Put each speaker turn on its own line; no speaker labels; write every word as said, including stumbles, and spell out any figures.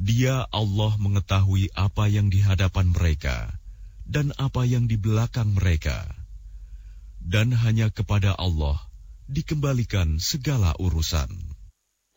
Dia Allah mengetahui apa yang di hadapan mereka dan apa yang di belakang mereka. Dan hanya kepada Allah dikembalikan segala urusan.